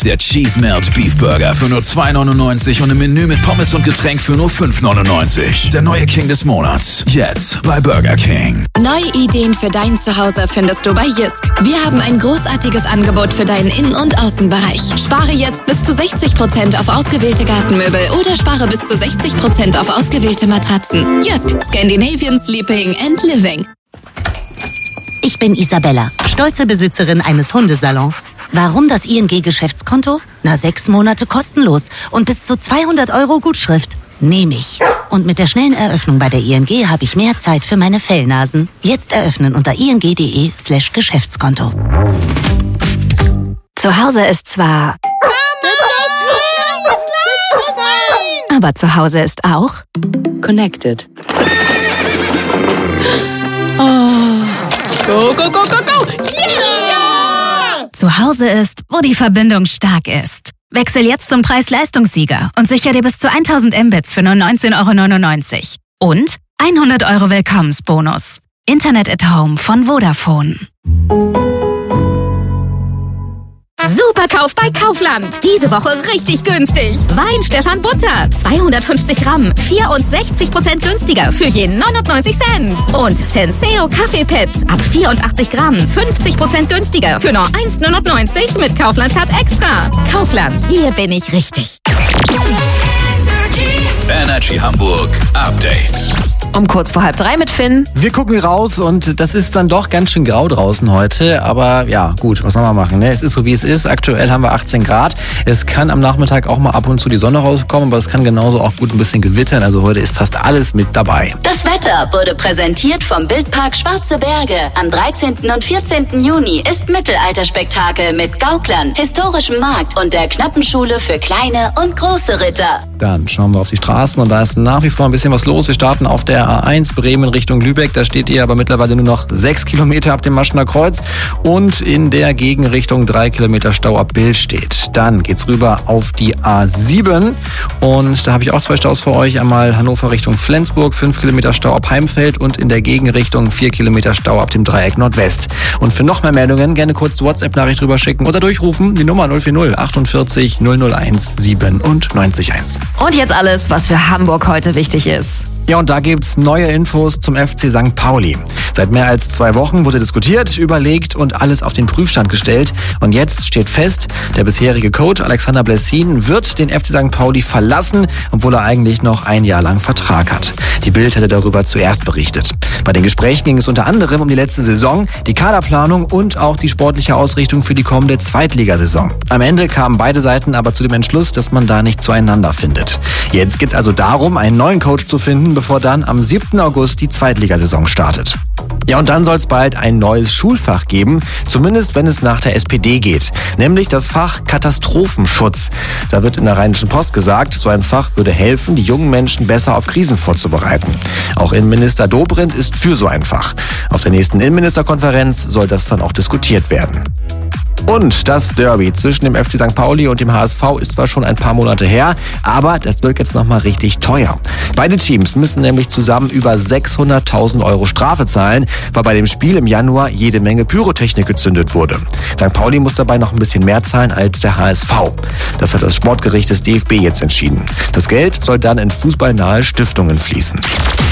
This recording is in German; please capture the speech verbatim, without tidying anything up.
Der Cheese Melt Beef Burger für nur zwei neunundneunzig und im Menü mit Pommes und Getränk für nur fünf neunundneunzig. Der neue King des Monats. Jetzt bei Burger King. Neue Ideen für dein Zuhause findest du bei Jysk. Wir haben ein großartiges Angebot für deinen Innen- und Außenbereich. Spare jetzt bis zu sechzig Prozent auf ausgewählte Gartenmöbel oder spare bis zu sechzig Prozent auf ausgewählte Matratzen. Jysk, Scandinavian Sleeping and Living. Ich bin Isabella, stolze Besitzerin eines Hundesalons. Warum das I N G-Geschäftskonto? Na, sechs Monate kostenlos und bis zu zweihundert Euro Gutschrift. Nehme ich. Und mit der schnellen Eröffnung bei der I N G habe ich mehr Zeit für meine Fellnasen. Jetzt eröffnen unter ing.de slash Geschäftskonto. Zu Hause ist zwar... Aber zu Hause ist auch... Connected. Oh. Go, go, go, go, go! Yeah! Zu Hause ist, wo die Verbindung stark ist. Wechsel jetzt zum Preis-Leistungssieger und sichere dir bis zu tausend Mbits für nur neunzehn Euro neunundneunzig. Und hundert Euro Willkommensbonus. Internet at Home von Vodafone. Superkauf bei Kaufland. Diese Woche richtig günstig. Wein Stefan Butter. zweihundertfünfzig Gramm. vierundsechzig Prozent günstiger für je neunundneunzig Cent. Und Senseo Kaffeepads. Ab vierundachtzig Gramm. fünfzig Prozent günstiger für nur eins neunundneunzig mit Kaufland Card Extra. Kaufland. Hier bin ich richtig. Energy Hamburg Update. Um kurz vor halb drei mit Finn. Wir gucken raus und das ist dann doch ganz schön grau draußen heute. Aber ja, gut, was soll man machen, ne? Es ist so, wie es ist. Aktuell haben wir achtzehn Grad. Es kann am Nachmittag auch mal ab und zu die Sonne rauskommen, aber es kann genauso auch gut ein bisschen gewittern. Also heute ist fast alles mit dabei. Das Wetter wurde präsentiert vom Wildpark Schwarze Berge. Am dreizehnten und vierzehnten Juni ist Mittelalterspektakel mit Gauklern, historischem Markt und der Knappenschule für kleine und große Ritter. Dann schauen wir auf die Straßen und da ist nach wie vor ein bisschen was los. Wir starten auf der A eins Bremen Richtung Lübeck. Da steht ihr aber mittlerweile nur noch sechs Kilometer ab dem Maschener Kreuz und in der Gegenrichtung drei Kilometer Stau ab Billstedt. Dann geht's rüber auf die A sieben und da habe ich auch zwei Staus für euch. Einmal Hannover Richtung Flensburg, fünf Kilometer Stau ab Heimfeld und in der Gegenrichtung vier Kilometer Stau ab dem Dreieck Nordwest. Und für noch mehr Meldungen gerne kurz WhatsApp-Nachricht rüber schicken oder durchrufen. Die Nummer null vier null achtundvierzig null null eins siebenundneunzig eins. Und jetzt alles, was für Hamburg heute wichtig ist. Ja, und da gibt's neue Infos zum F C Sankt Pauli. Seit mehr als zwei Wochen wurde diskutiert, überlegt und alles auf den Prüfstand gestellt. Und jetzt steht fest, der bisherige Coach Alexander Blessin wird den F C Sankt Pauli verlassen, obwohl er eigentlich noch ein Jahr lang Vertrag hat. Die Bild hatte darüber zuerst berichtet. Bei den Gesprächen ging es unter anderem um die letzte Saison, die Kaderplanung und auch die sportliche Ausrichtung für die kommende Zweitligasaison. Am Ende kamen beide Seiten aber zu dem Entschluss, dass man da nicht zueinander findet. Jetzt geht's also darum, einen neuen Coach zu finden, bevor dann am siebten August die Zweitligasaison startet. Ja, und dann soll es bald ein neues Schulfach geben, zumindest wenn es nach der S P D geht, nämlich das Fach Katastrophenschutz. Da wird in der Rheinischen Post gesagt, so ein Fach würde helfen, die jungen Menschen besser auf Krisen vorzubereiten. Auch Innenminister Dobrindt ist für so ein Fach. Auf der nächsten Innenministerkonferenz soll das dann auch diskutiert werden. Und das Derby zwischen dem F C Sankt Pauli und dem H S V ist zwar schon ein paar Monate her, aber das wird jetzt nochmal richtig teuer. Beide Teams müssen nämlich zusammen über sechshunderttausend Euro Strafe zahlen, weil bei dem Spiel im Januar jede Menge Pyrotechnik gezündet wurde. Sankt Pauli muss dabei noch ein bisschen mehr zahlen als der H S V. Das hat das Sportgericht des D F B jetzt entschieden. Das Geld soll dann in fußballnahe Stiftungen fließen.